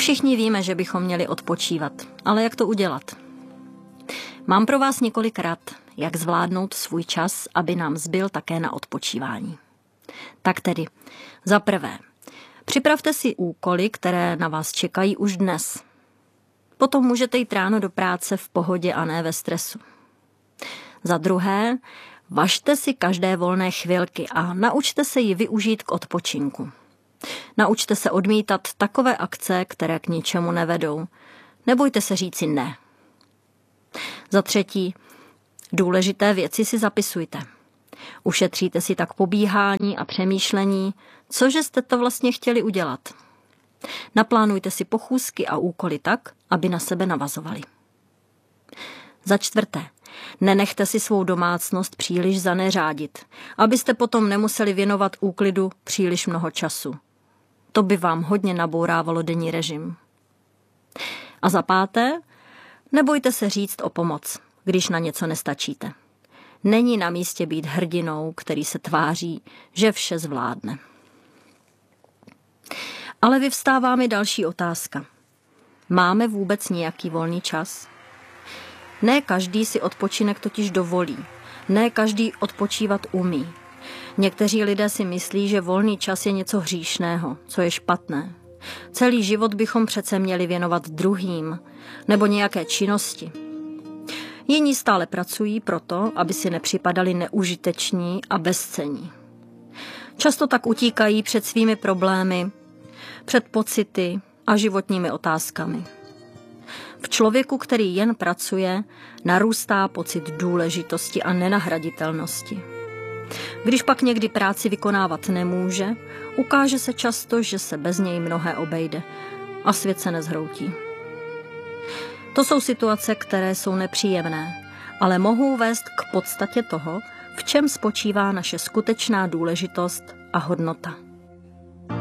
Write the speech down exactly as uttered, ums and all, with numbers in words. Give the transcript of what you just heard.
Všichni víme, že bychom měli odpočívat, ale jak to udělat? Mám pro vás několik rad, jak zvládnout svůj čas, aby nám zbyl také na odpočívání. Tak tedy, za prvé, připravte si úkoly, které na vás čekají už dnes. Potom můžete jít ráno do práce v pohodě a ne ve stresu. Za druhé, važte si každé volné chvilky a naučte se ji využít k odpočinku. Naučte se odmítat takové akce, které k ničemu nevedou. Nebojte se říci ne. Za třetí, důležité věci si zapisujte. Ušetříte si tak pobíhání a přemýšlení, cože jste to vlastně chtěli udělat. Naplánujte si pochůzky a úkoly tak, aby na sebe navazovaly. Za čtvrté, nenechte si svou domácnost příliš zaneřádit, abyste potom nemuseli věnovat úklidu příliš mnoho času. To by vám hodně nabourávalo denní režim. A za páté, nebojte se říct o pomoc, když na něco nestačíte. Není na místě být hrdinou, který se tváří, že vše zvládne. Ale vyvstává mi další otázka. Máme vůbec nějaký volný čas? Ne každý si odpočinek totiž dovolí. Ne každý odpočívat umí. Někteří lidé si myslí, že volný čas je něco hříšného, co je špatné. Celý život bychom přece měli věnovat druhým nebo nějaké činnosti. Jiní stále pracují proto, aby si nepřipadali neužiteční a bezcenní. Často tak utíkají před svými problémy, před pocity a životními otázkami. V člověku, který jen pracuje, narůstá pocit důležitosti a nenahraditelnosti. Když pak někdy práci vykonávat nemůže, ukáže se často, že se bez něj mnohé obejde a svět se nezhroutí. To jsou situace, které jsou nepříjemné, ale mohou vést k podstatě toho, v čem spočívá naše skutečná důležitost a hodnota.